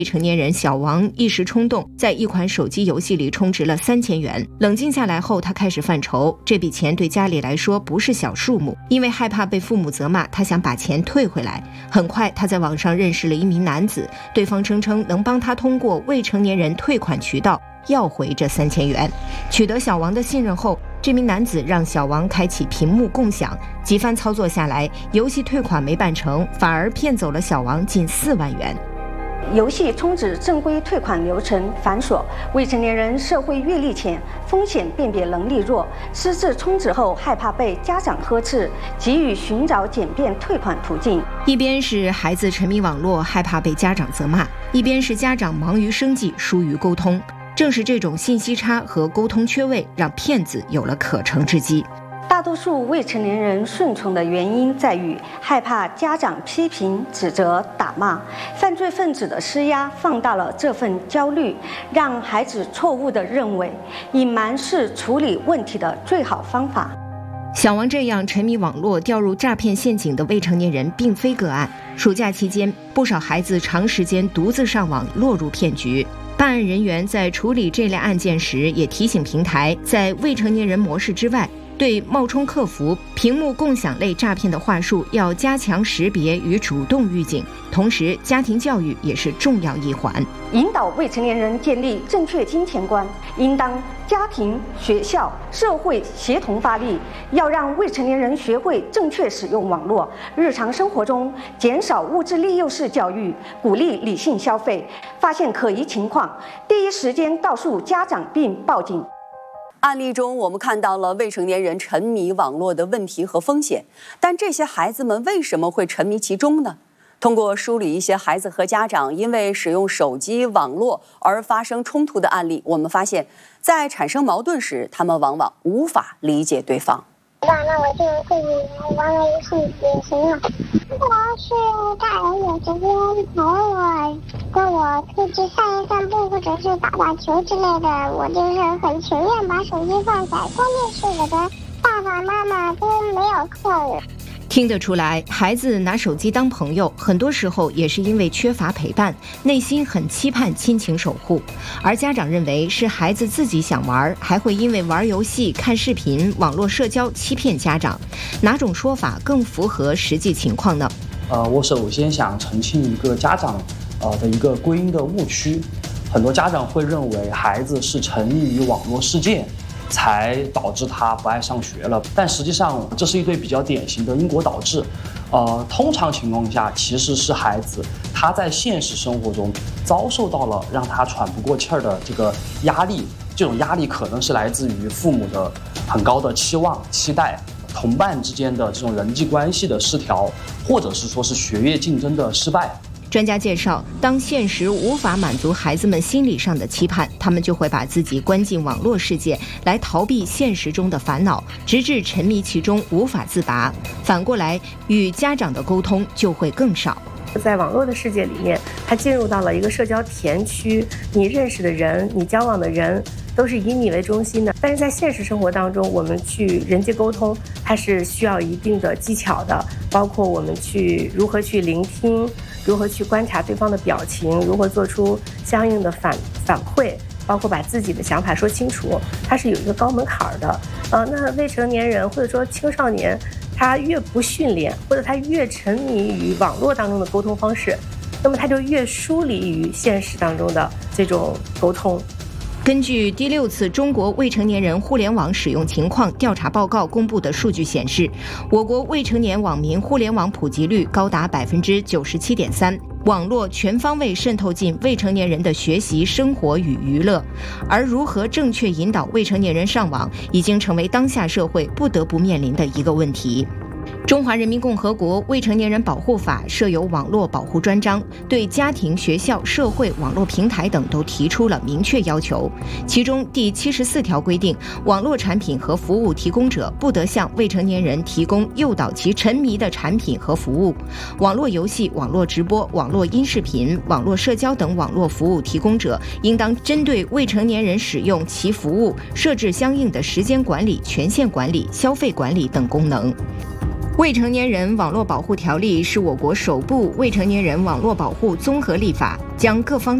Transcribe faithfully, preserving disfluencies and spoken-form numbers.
未成年人小王一时冲动，在一款手机游戏里充值了三千元。冷静下来后，他开始犯愁，这笔钱对家里来说不是小数目。因为害怕被父母责骂，他想把钱退回来。很快，他在网上认识了一名男子，对方声称能帮他通过未成年人退款渠道要回这三千元。取得小王的信任后，这名男子让小王开启屏幕共享，几番操作下来，游戏退款没办成，反而骗走了小王近四万元。 游戏充值正规退款流程繁琐，未成年人社会阅历浅，风险辨别能力弱，私自充值后害怕被家长呵斥，急于寻找简便退款途径。 一边是孩子沉迷网络，害怕被家长责骂；一边是家长忙于生计，疏于沟通。正是这种信息差和沟通缺位，让骗子有了可乘之机。 大多数未成年人顺从的原因在于害怕家长批评、指责、打骂，犯罪分子的施压放大了这份焦虑，让孩子错误地认为隐瞒是处理问题的最好方法。 小王这样沉迷网络、掉入诈骗陷阱的未成年人并非个案。暑假期间，不少孩子长时间独自上网，落入骗局。办案人员在处理这类案件时，也提醒平台，在未成年人模式之外，对冒充客服、屏幕共享类诈骗的话术要加强识别与主动预警。同时，家庭教育也是重要一环。 引导未成年人建立正确金钱观，应当家庭、学校、社会协同发力，要让未成年人学会正确使用网络，日常生活中减少物质利诱式教育，鼓励理性消费，发现可疑情况，第一时间告诉家长并报警。 案例中，我们看到了未成年人沉迷网络的问题和风险，但这些孩子们为什么会沉迷其中呢？通过梳理一些孩子和家长因为使用手机网络而发生冲突的案例，我们发现，在产生矛盾时，他们往往无法理解对方。 那那我就自己玩玩游戏也行了。我要是大人有时间陪我，跟我出去散一散步，或者是打打球之类的，我就是很情愿把手机放下。关键是我的爸爸妈妈都没有空。 听得出来，孩子拿手机当朋友，很多时候也是因为缺乏陪伴，内心很期盼亲情守护。而家长认为是孩子自己想玩，还会因为玩游戏、看视频、网络社交欺骗家长。哪种说法更符合实际情况呢？ 呃，我首先想澄清一个家长呃的一个归因的误区。很多家长会认为孩子是沉迷于网络世界，才导致他不爱上学了，但实际上这是一对比较典型的因果导致。呃，通常情况下，其实是孩子他在现实生活中遭受到了让他喘不过气儿的这个压力，这种压力可能是来自于父母的很高的期望、期待，同伴之间的这种人际关系的失调，或者是说是学业竞争的失败。 专家介绍，当现实无法满足孩子们心理上的期盼，他们就会把自己关进网络世界，来逃避现实中的烦恼，直至沉迷其中无法自拔。反过来，与家长的沟通就会更少。 在网络的世界里面，他进入到了一个社交田区，你认识的人，你交往的人都是以你为中心的。但是在现实生活当中，我们去人际沟通，它是需要一定的技巧的，包括我们去如何去聆听，如何去观察对方的表情，如何做出相应的反反馈，包括把自己的想法说清楚，它是有一个高门槛的。呃，那未成年人或者说青少年，他越不训练，或者他越沉迷于网络当中的沟通方式，那么他就越疏离于现实当中的这种沟通。 根据第六次中国未成年人互联网使用情况调查报告公布的数据显示，我国未成年网民互联网普及率高达百分之九十七点三，网络全方位渗透进未成年人的学习、生活与娱乐。而如何正确引导未成年人上网，已经成为当下社会不得不面临的一个问题。中华人民共和国未成年人保护法设有网络保护专章，对家庭、学校、社会、网络平台等都提出了明确要求。其中第七十四条规定，网络产品和服务提供者不得向未成年人提供诱导其沉迷的产品和服务。网络游戏、网络直播、网络音视频、网络社交等网络服务提供者，应当针对未成年人使用其服务设置相应的时间管理、权限管理、消费管理等功能。未成年人网络保护条例是我国首部未成年人网络保护综合立法， 将各方